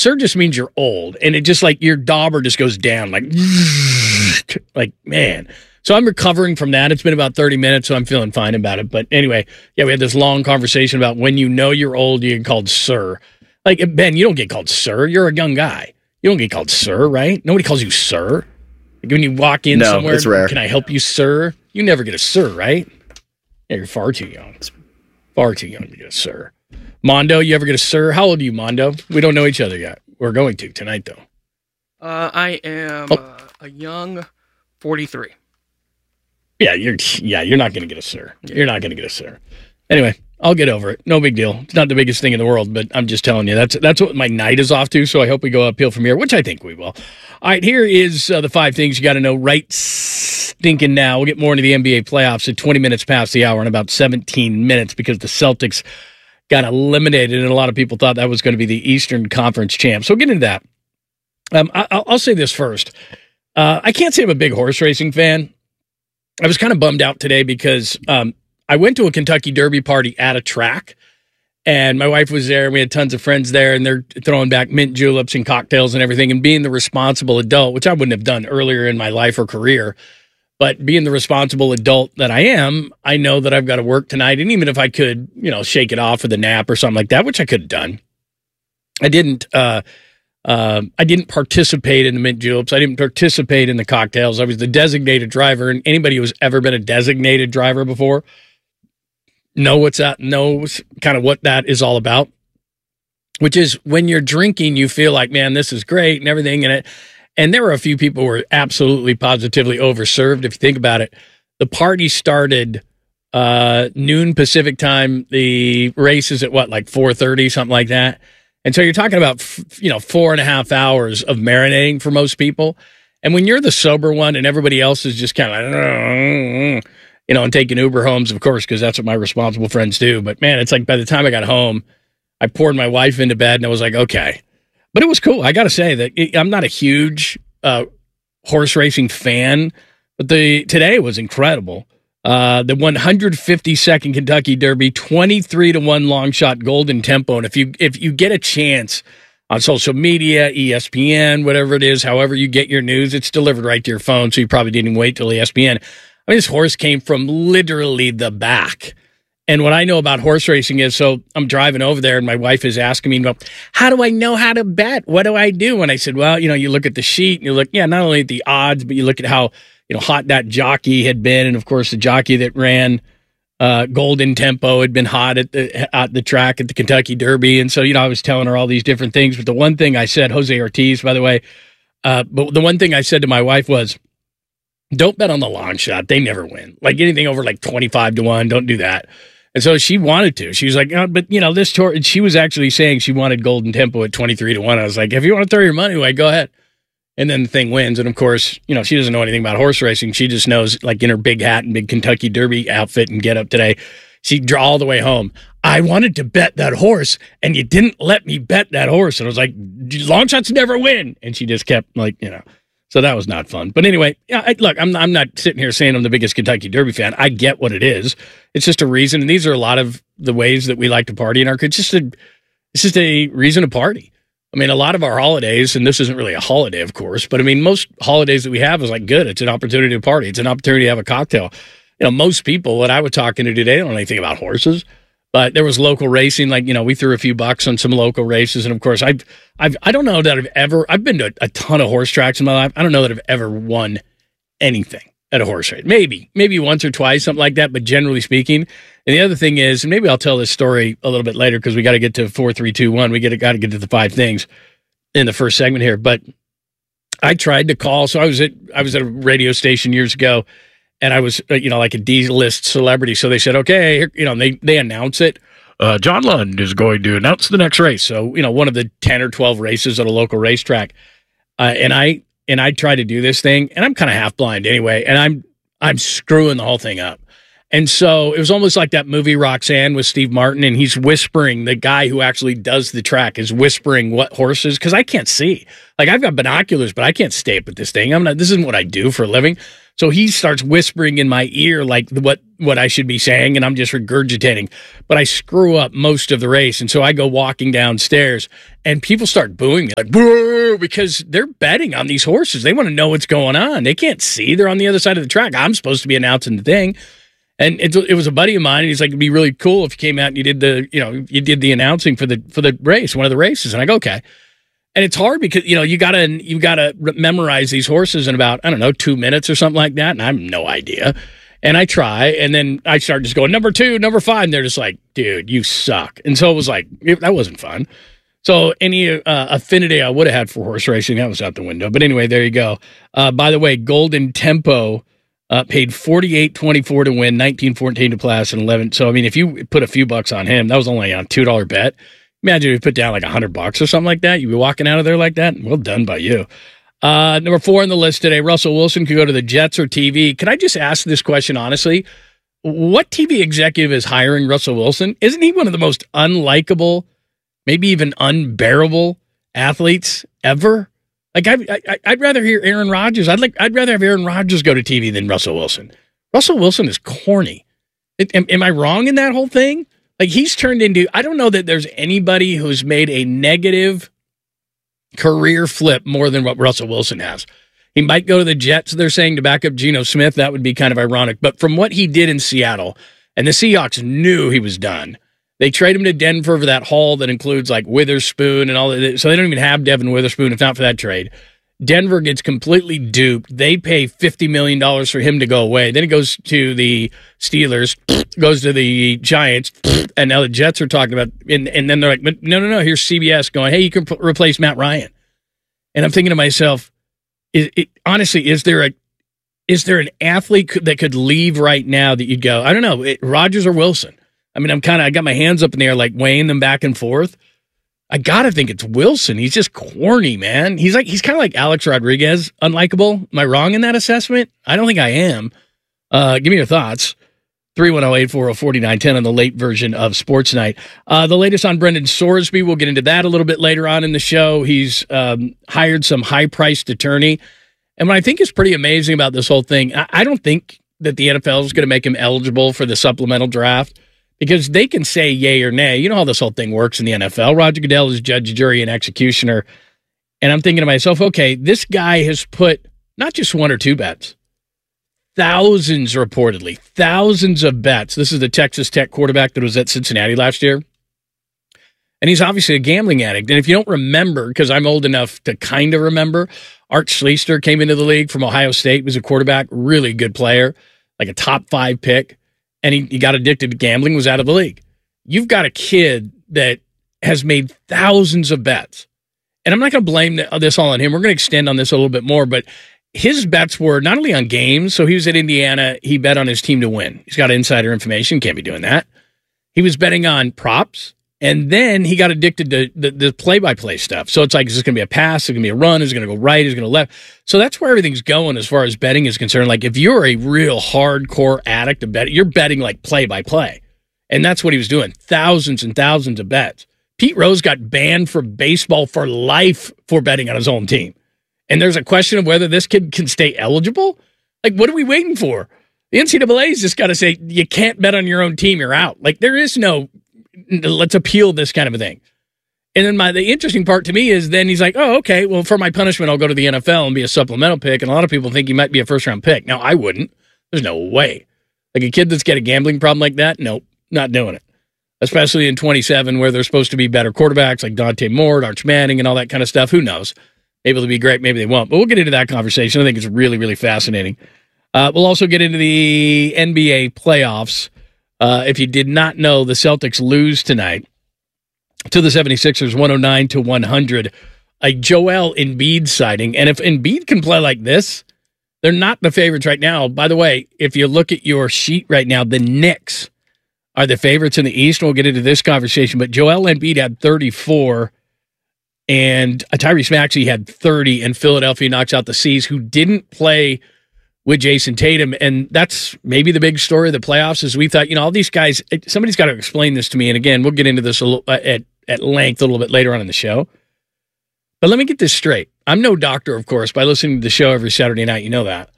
sir just means you're old, and it just like your dauber just goes down like man. So I'm recovering from that. It's been about 30 minutes, so I'm feeling fine about it. But anyway, yeah, we had this long conversation about when you know you're old, you get called sir. Like, Ben, you don't get called sir. You're a young guy. You don't get called sir, right? Nobody calls you sir. Like when you walk in somewhere, it's rare. Can I help you, sir? You never get a sir, right? Yeah, you're far too young. It's far too young to get a sir. Mondo, you ever get a sir? How old are you, Mondo? We don't know each other yet. We're going to tonight, though. I am a young 43. Yeah, you're not going to get a sir. You're not going to get a sir. Anyway, I'll get over it. No big deal. It's not the biggest thing in the world, but I'm just telling you, that's what my night is off to, so I hope we go uphill from here, which I think we will. All right, here is the 5 things you got to know right stinking now. We'll get more into the NBA playoffs at 20 minutes past the hour in about 17 minutes because the Celtics got eliminated, and a lot of people thought that was going to be the Eastern Conference champs. So we'll get into that. I'll say this first. I can't say I'm a big horse racing fan. I was kind of bummed out today because I went to a Kentucky Derby party at a track, and my wife was there, and we had tons of friends there, and they're throwing back mint juleps and cocktails and everything, and being the responsible adult, which I wouldn't have done earlier in my life or career, but being the responsible adult that I am, I know that I've got to work tonight, and even if I could, shake it off with a nap or something like that, which I could have done, I didn't participate in the mint juleps. I didn't participate in the cocktails. I was the designated driver, and anybody who's ever been a designated driver before knows kind of what that is all about, which is when you're drinking, you feel like, man, this is great and everything in it. And there were a few people who were absolutely positively overserved. If you think about it, the party started noon Pacific time. The race is at like 4:30, something like that. And so you're talking about, 4.5 hours of marinating for most people. And when you're the sober one and everybody else is just kind of like, and taking Uber homes, of course, because that's what my responsible friends do. But man, it's like by the time I got home, I poured my wife into bed and I was like, okay. But it was cool. I got to say that I'm not a huge horse racing fan, but today was incredible. The 152nd Kentucky Derby, 23-1 long shot Golden Tempo. And if you get a chance on social media, ESPN, whatever it is, however you get your news, it's delivered right to your phone. So you probably didn't even wait till ESPN. I mean, this horse came from literally the back. And what I know about horse racing is, so I'm driving over there and my wife is asking me, how do I know how to bet? What do I do? And I said, well, you look at the sheet and you look, not only at the odds, but you look at how, hot that jockey had been. And of course, the jockey that ran Golden Tempo had been hot at the track at the Kentucky Derby. And so, I was telling her all these different things. But the one thing I said, Jose Ortiz, by the way, but the one thing I said to my wife was, don't bet on the long shot. They never win. Like anything over like 25-1, don't do that. And so she wanted to. She was like, but this tour, she was actually saying she wanted Golden Tempo at 23-1. I was like, if you want to throw your money away, go ahead. And then the thing wins. And of course, she doesn't know anything about horse racing. She just knows, like in her big hat and big Kentucky Derby outfit and get up today, she'd draw all the way home. I wanted to bet that horse and you didn't let me bet that horse. And I was like, long shots never win. And she just kept so that was not fun. But anyway, look, I'm not sitting here saying I'm the biggest Kentucky Derby fan. I get what it is. It's just a reason. And these are a lot of the ways that we like to party in our kids. It's just a reason to party. I mean, a lot of our holidays, and this isn't really a holiday, of course, but I mean, most holidays that we have is like good. It's an opportunity to party. It's an opportunity to have a cocktail. Most people that I was talking to today don't know anything about horses, but there was local racing. Like, we threw a few bucks on some local races. And of course, I don't know that I've been to a ton of horse tracks in my life. I don't know that I've ever won anything at a horse race. Maybe once or twice, something like that. But generally speaking, and the other thing is, and maybe I'll tell this story a little bit later because we got to get to 4, 3, 2, 1. We got to get to the 5 things in the first segment here. But I tried to call. So I was at a radio station years ago, and I was like a D-list celebrity. So they said, okay, they announce it. John Lund is going to announce the next race. So one of the 10 or 12 races at a local racetrack, and I try to do this thing, and I'm kind of half blind anyway, and I'm screwing the whole thing up. And so it was almost like that movie Roxanne with Steve Martin, and he's whispering, the guy who actually does the track is whispering what horses, because I can't see. Like, I've got binoculars, but I can't stay up with this thing. This isn't what I do for a living. So he starts whispering in my ear, like what I should be saying, and I'm just regurgitating. But I screw up most of the race, and so I go walking downstairs, and people start booing me, like, boo, because they're betting on these horses. They want to know what's going on. They can't see. They're on the other side of the track. I'm supposed to be announcing the thing. And it was a buddy of mine, and he's like, it'd be really cool if you came out and you did the announcing for the race, one of the races. And I go, okay. And it's hard because, you gotta memorize these horses in about, 2 minutes or something like that. And I have no idea. And I try, and then I start just going, number 2, number 5. And they're just like, dude, you suck. And so it was like, that wasn't fun. So any affinity I would have had for horse racing, that was out the window. But anyway, there you go. By the way, Golden Tempo paid $48.24 to win, $19.14 to Place, and 11. So, I mean, if you put a few bucks on him, that was only on a $2 bet. Imagine if you put down like $100 or something like that. You'd be walking out of there like that. Well done by you. Number 4 on the list today, Russell Wilson could go to the Jets or TV. Can I just ask this question honestly? What TV executive is hiring Russell Wilson? Isn't he one of the most unlikable, maybe even unbearable athletes ever? Like, I'd rather hear Aaron Rodgers. I'd rather have Aaron Rodgers go to TV than Russell Wilson. Russell Wilson is corny. Am I wrong in that whole thing? Like, he's turned into, I don't know that there's anybody who's made a negative career flip more than what Russell Wilson has. He might go to the Jets, they're saying, to back up Geno Smith. That would be kind of ironic. But from what he did in Seattle, and the Seahawks knew he was done. They trade him to Denver for that haul that includes like Witherspoon and all of that. So they don't even have Devin Witherspoon if not for that trade. Denver gets completely duped. They pay $50 million for him to go away. Then it goes to the Steelers, goes to the Giants, and now the Jets are talking about, and then they're like, no, here's CBS going, hey, you can replace Matt Ryan. And I'm thinking to myself, honestly, is there an athlete that could leave right now that you'd go, I don't know, Rodgers or Wilson? I mean, I got my hands up in the air, like weighing them back and forth. I gotta think it's Wilson. He's just corny, man. He's kind of like Alex Rodriguez, unlikable. Am I wrong in that assessment? I don't think I am. Give me your thoughts. 310-840-4910 on the late version of Sports Night. The latest on Brendan Sorsby. We'll get into that a little bit later on in the show. He's hired some high-priced attorney. And what I think is pretty amazing about this whole thing, I don't think that the NFL is going to make him eligible for the supplemental draft, because they can say yay or nay. You know how this whole thing works in the NFL. Roger Goodell is judge, jury, and executioner. And I'm thinking to myself, okay, this guy has put not just 1 or 2 bets, thousands reportedly, thousands of bets. This is the Texas Tech quarterback that was at Cincinnati last year. And he's obviously a gambling addict. And if you don't remember, because I'm old enough to kind of remember, Art Schlichter came into the league from Ohio State, was a quarterback, really good player, like a top 5 pick. And he got addicted to gambling, was out of the league. You've got a kid that has made thousands of bets. And I'm not going to blame this all on him. We're going to extend on this a little bit more. But his bets were not only on games. So he was at Indiana. He bet on his team to win. He's got insider information. Can't be doing that. He was betting on props. And then he got addicted to the play-by-play stuff. So it's like, is this going to be a pass? Is it going to be a run? Is it going to go right? Is it going to left? So that's where everything's going as far as betting is concerned. Like, if you're a real hardcore addict of betting, you're betting like play-by-play. And that's what he was doing. Thousands and thousands of bets. Pete Rose got banned from baseball for life for betting on his own team. And there's a question of whether this kid can stay eligible? Like, what are we waiting for? The NCAA's just got to say, you can't bet on your own team, you're out. Like, there is no, let's appeal this kind of a thing. And then the interesting part to me is then he's like, oh, okay, well, for my punishment, I'll go to the NFL and be a supplemental pick. And a lot of people think he might be a first-round pick. Now, I wouldn't. There's no way. Like, a kid that's got a gambling problem like that, nope, not doing it. Especially in 27, where there's supposed to be better quarterbacks like Dante Moore, Arch Manning, and all that kind of stuff. Who knows? Maybe they'll be great, maybe they won't. But we'll get into that conversation. I think it's really, really fascinating. We'll also get into the NBA playoffs. If you did not know, the Celtics lose tonight to the 76ers, 109-100. A Joel Embiid sighting. And if Embiid can play like this, they're not the favorites right now. By the way, if you look at your sheet right now, the Knicks are the favorites in the East. We'll get into this conversation. But Joel Embiid had 34, and Tyrese Maxey had 30, and Philadelphia knocks out the C's, who didn't play with Jason Tatum. And that's maybe the big story of the playoffs is we thought, all these guys, somebody's got to explain this to me. And again, we'll get into this a little, at length a little bit later on in the show. But let me get this straight. I'm no doctor, of course. By listening to the show every Saturday night, you know that.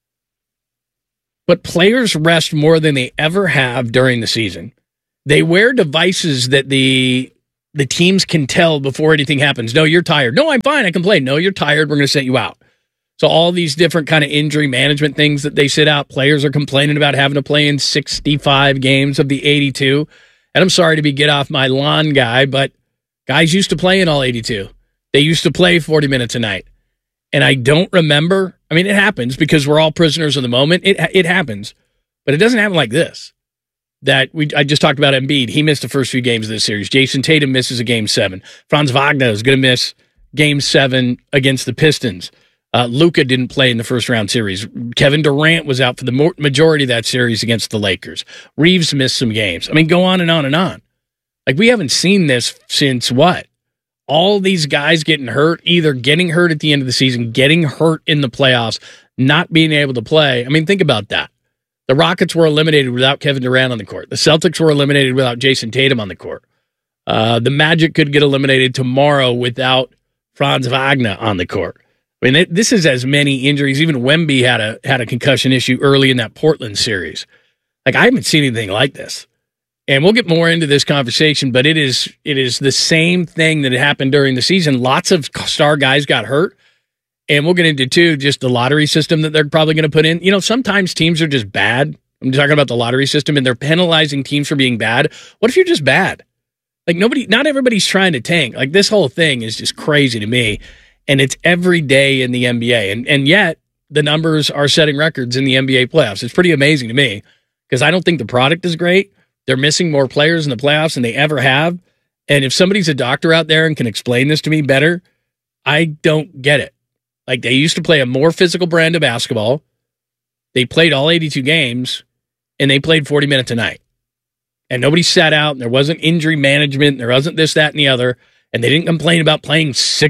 But players rest more than they ever have during the season. They wear devices that the teams can tell before anything happens. No, you're tired. No, I'm fine. I can play. No, you're tired. We're going to set you out. So all these different kind of injury management things that they sit out, players are complaining about having to play in 65 games of the 82. And I'm sorry to be get off my lawn guy, but guys used to play in all 82. They used to play 40 minutes a night. And I don't remember. I mean, it happens because we're all prisoners of the moment. It happens. But it doesn't happen like this. I just talked about Embiid. He missed the first few games of this series. Jason Tatum misses a Game 7. Franz Wagner is going to miss Game 7 against the Pistons. Luka didn't play in the first round series. Kevin Durant was out for the majority of that series against the Lakers. Reeves missed some games. I mean, go on and on and on. Like, we haven't seen this since what? All these guys getting hurt, either getting hurt at the end of the season, getting hurt in the playoffs, not being able to play. I mean, think about that. The Rockets were eliminated without Kevin Durant on the court. The Celtics were eliminated without Jason Tatum on the court. The Magic could get eliminated tomorrow without Franz Wagner on the court. I mean, this is as many injuries. Even Wemby had a concussion issue early in that Portland series. Like, I haven't seen anything like this. And we'll get more into this conversation, but it is the same thing that happened during the season. Lots of star guys got hurt. And we'll get into, too, just the lottery system that they're probably going to put in. Sometimes teams are just bad. I'm talking about the lottery system, and they're penalizing teams for being bad. What if you're just bad? Like, not everybody's trying to tank. Like, this whole thing is just crazy to me. And it's every day in the NBA. And yet, the numbers are setting records in the NBA playoffs. It's pretty amazing to me because I don't think the product is great. They're missing more players in the playoffs than they ever have. And if somebody's a doctor out there and can explain this to me better, I don't get it. Like, they used to play a more physical brand of basketball. They played all 82 games, and they played 40 minutes a night. And nobody sat out, and there wasn't injury management, there wasn't this, that, and the other, and they didn't complain about playing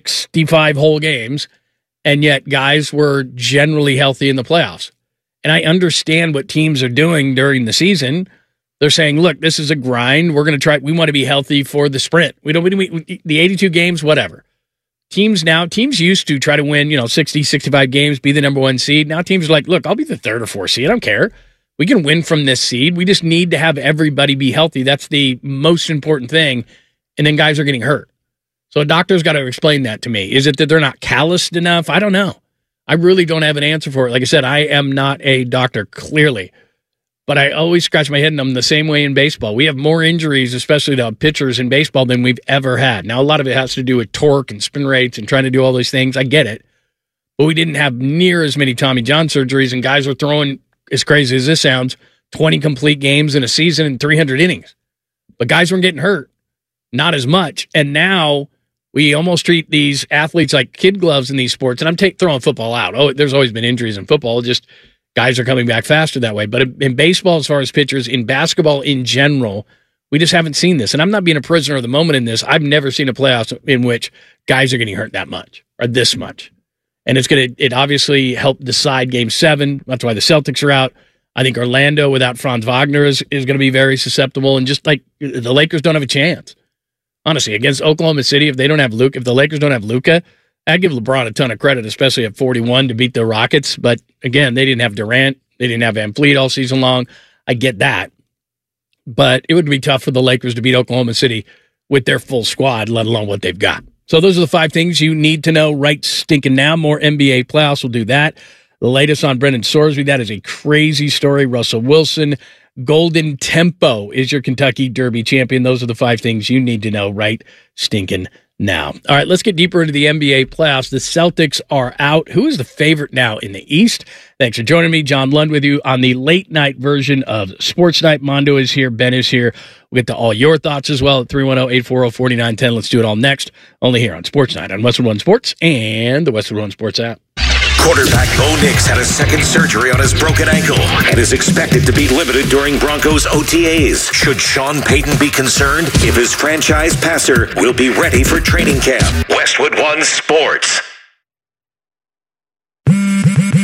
65 whole games, and yet guys were generally healthy in the playoffs. And I understand what teams are doing during the season. They're saying, look, this is a grind. We're going to try. We want to be healthy for the sprint. We the 82 games, whatever. Teams used to try to win, 60, 65 games, be the number one seed. Now teams are like, look, I'll be the third or fourth seed. I don't care. We can win from this seed. We just need to have everybody be healthy. That's the most important thing. And then guys are getting hurt. So a doctor's got to explain that to me. Is it that they're not calloused enough? I don't know. I really don't have an answer for it. Like I said, I am not a doctor, clearly. But I always scratch my head, and I'm the same way in baseball. We have more injuries, especially to pitchers in baseball, than we've ever had. Now, a lot of it has to do with torque and spin rates and trying to do all those things. I get it. But we didn't have near as many Tommy John surgeries, and guys were throwing, as crazy as this sounds, 20 complete games in a season and 300 innings. But guys weren't getting hurt. Not as much. And now we almost treat these athletes like kid gloves in these sports. And I'm throwing football out. Oh, there's always been injuries in football. Just guys are coming back faster that way. But in baseball, as far as pitchers, in basketball in general, we just haven't seen this. And I'm not being a prisoner of the moment in this. I've never seen a playoffs in which guys are getting hurt that much or this much. And it obviously helped decide Game 7. That's why the Celtics are out. I think Orlando without Franz Wagner is going to be very susceptible. And just like the Lakers don't have a chance. Honestly, against Oklahoma City, if the Lakers don't have Luka, I'd give LeBron a ton of credit, especially at 41 to beat the Rockets. But again, they didn't have Durant. They didn't have VanVleet all season long. I get that. But it would be tough for the Lakers to beat Oklahoma City with their full squad, let alone what they've got. So those are the 5 things you need to know right stinking now. More NBA playoffs will do that. The latest on Brendan Sorsby, that is a crazy story. Russell Wilson, Golden Tempo is your Kentucky Derby champion. Those are the 5 things you need to know right stinking now. All right, let's get deeper into the NBA playoffs. The Celtics are out. Who is the favorite now in the East? Thanks for joining me. John Lund with you on the late night version of Sports Night. Mondo is here. Ben is here. We'll get to all your thoughts as well at 310-840-4910. Let's do it all next, only here on Sports Night on Westwood One Sports and the Westwood One Sports app. Quarterback Bo Nix had a second surgery on his broken ankle and is expected to be limited during Broncos OTAs. Should Sean Payton be concerned if his franchise passer will be ready for training camp? Westwood One Sports.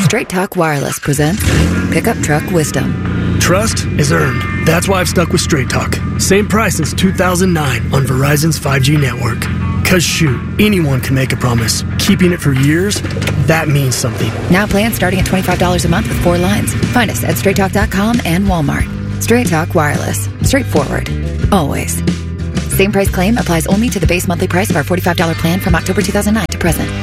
Straight Talk Wireless presents Pickup Truck Wisdom. Trust is earned. That's why I've stuck with Straight Talk. Same price since 2009 on Verizon's 5G network. Cause shoot, anyone can make a promise. Keeping it for years, that means something. Now plans starting at $25 a month with 4 lines. Find us at straighttalk.com and Walmart. Straight Talk Wireless. Straightforward. Always. Same price claim applies only to the base monthly price of our $45 plan from October 2009 to present.